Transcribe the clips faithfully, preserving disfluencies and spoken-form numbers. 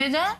Neden?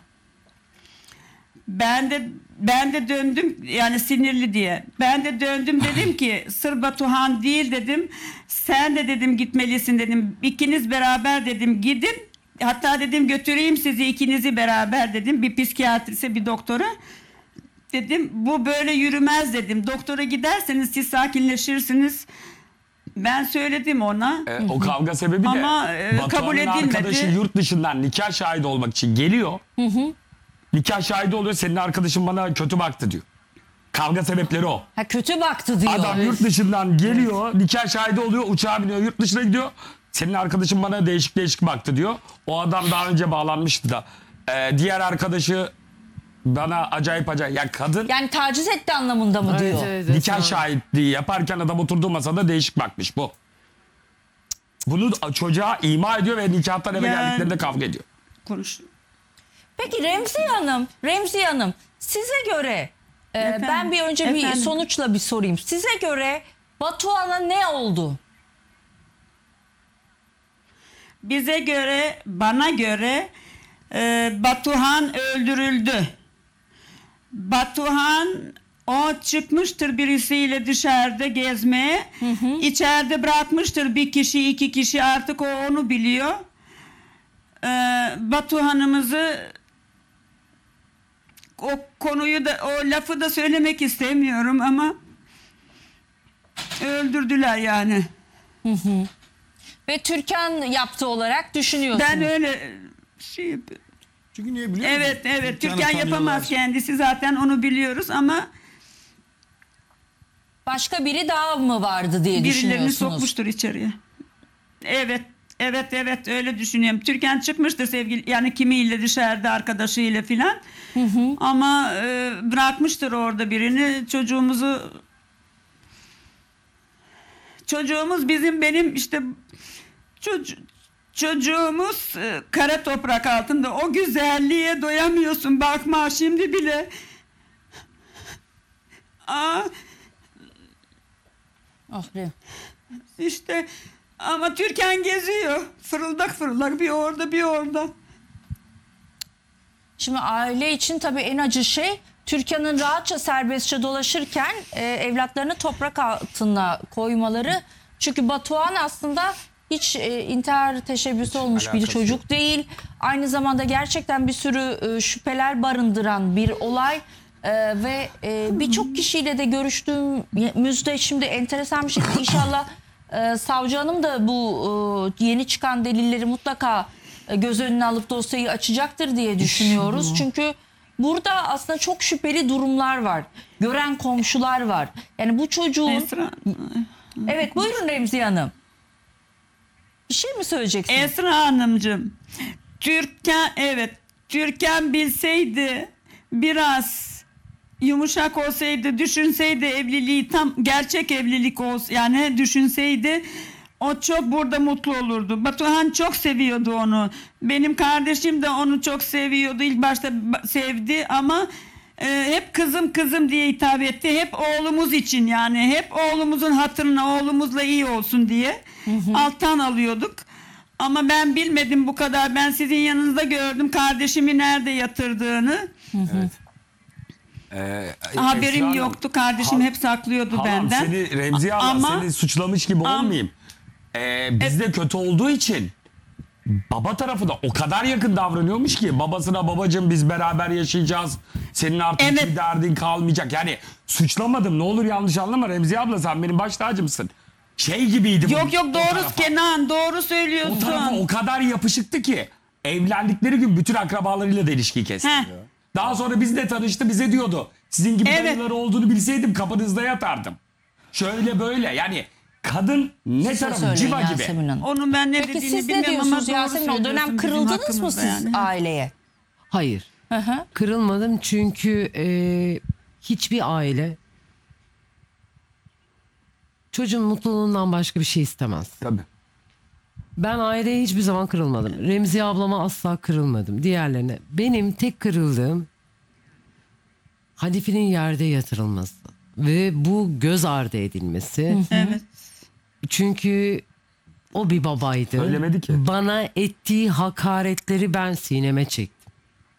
Ben de ben de döndüm yani sinirli diye. Ben de döndüm dedim ki sır Batuhan değil dedim. Sen de dedim gitmelisin dedim. İkiniz beraber dedim gidin. Hatta dedim götüreyim sizi ikinizi beraber dedim. Bir psikiyatrise bir doktora. Dedim bu böyle yürümez dedim. Doktora giderseniz siz sakinleşirsiniz. Ben söyledim ona. E, o kavga sebebi de Ama, e, kabul Batuhan'ın edilmedi. arkadaşı yurt dışından nikah şahidi olmak için geliyor. Hı hı. Nikah şahidi oluyor. Senin arkadaşın bana kötü baktı diyor. Kavga sebepleri o. Ha, kötü baktı diyor. Adam yurt dışından geliyor. Evet. Nikah şahidi oluyor. Uçağa biniyor. Yurt dışına gidiyor. Senin arkadaşın bana değişik değişik baktı diyor. O adam daha önce bağlanmıştı da. E, diğer arkadaşı bana acayip acayip. Yani kadın Yani taciz etti anlamında mı diyor? Evet, evet, evet, nikah tamam. şahitliği yaparken adam oturduğu masada değişik bakmış bu. Bunu çocuğa ima ediyor ve nikahtan eve Yani- geldiklerinde kavga ediyor. Konuş. Peki Remziye Hanım, Remziye Hanım size göre e, Efendim, ben bir önce bir efendim. sonuçla bir sorayım. Size göre Batuhan'a ne oldu? Bize göre, bana göre e, Batuhan öldürüldü. Batuhan o çıkmıştır birisiyle dışarıda gezmeye. Hı hı. İçeride bırakmıştır bir kişi, iki kişi artık o onu biliyor. E, Batuhan'ımızı o konuyu da o lafı da söylemek istemiyorum ama öldürdüler yani. Ve Türkan yaptı olarak düşünüyorsunuz. Ben öyle şey yapıyorum. Çünkü niye biliyor musun? Evet evet Türkan'ı Türkan yapamaz tanıyorlar. kendisi zaten onu biliyoruz ama Başka biri daha mı vardı diye birilerini düşünüyorsunuz? sokmuştur içeriye. Evet evet evet öyle düşünüyorum. Türkan çıkmıştır sevgili yani kimiyle dışarıda arkadaşıyla filan. Ama e, bırakmıştır orada birini çocuğumuzu çocuğumuz bizim benim işte çocuğ Çocuğumuz e, kara toprak altında. O güzelliğe doyamıyorsun. Bakma şimdi bile. Aa, Ah be. işte ama Türkan geziyor. Fırıldak fırıldak bir orada bir orada. Şimdi aile için tabii en acı şey Türkan'ın rahatça serbestçe dolaşırken e, evlatlarını toprak altına koymaları. Çünkü Batuhan aslında hiç e, intihar teşebbüsü olmuş bir alakası çocuk değil. Aynı zamanda gerçekten bir sürü e, şüpheler barındıran bir olay. E, ve e, birçok kişiyle de görüştüğümüzde şimdi enteresan bir şekilde inşallah e, savcı hanım da bu e, yeni çıkan delilleri mutlaka e, göz önüne alıp dosyayı açacaktır diye düşünüyoruz. Çünkü burada aslında çok şüpheli durumlar var. Gören komşular var. Yani bu çocuğun... Esra, Evet buyurun Remziye Hanım. Bir şey mi söyleyeceksiniz? Esra Hanımcığım. Türkan evet Türkan bilseydi biraz yumuşak olsaydı düşünseydi evliliği tam gerçek evlilik olsa yani düşünseydi o çok burada mutlu olurdu. Batuhan çok seviyordu onu. Benim kardeşim de onu çok seviyordu. İlk başta sevdi ama e, hep kızım kızım diye hitap etti. Hep oğlumuz için yani hep oğlumuzun hatırına oğlumuzla iyi olsun diye hı hı. alttan alıyorduk. Ama ben bilmedim bu kadar. Ben sizin yanınızda gördüm kardeşimi nerede yatırdığını. Hı hı. Evet. Ee, Haberim Esra yoktu. Kardeşim Hal- hep saklıyordu Halam, benden. seni Remziye abla Ama- seni suçlamış gibi Am- olmayayım. Ee, bizde kötü olduğu için baba tarafı da o kadar yakın davranıyormuş ki babasına babacığım biz beraber yaşayacağız. Senin artık Evet. hiçbir derdin kalmayacak. Yani suçlamadım ne olur yanlış anlama Remziye abla sen benim baş tacımsın. Şey gibiydi bu. Yok yok o doğru tarafa. Kenan doğru O söylüyorsun. tarafa o kadar yapışıktı ki evlendikleri gün bütün akrabalarıyla da ilişkiyi kesti. Heh. Daha sonra bizle tanıştı bize diyordu. Sizin gibi Evet. dayıları olduğunu bilseydim kapınızda yatardım. Şöyle böyle yani kadın ne Size tarafı söyleyin civa Yasemin gibi. Hanım. Onu ben ne Peki dediğini siz ne bilmiyorum ama diyorsunuz doğru Yasemin? O dönem söylüyorsun bizim kırıldınız mı hakkımızda siz yani. aileye? Hayır. Hı hı. Kırılmadım çünkü e, hiçbir aile çocuğun mutluluğundan başka bir şey istemez. Tabii. Ben aileye hiçbir zaman kırılmadım. Remziye ablama asla kırılmadım. Diğerlerine. Benim tek kırıldığım Hanife'nin yerde yatırılması ve bu göz ardı edilmesi. Evet. Çünkü o bir babaydı. Söylemedi ki. Bana ettiği hakaretleri ben sineme çektim.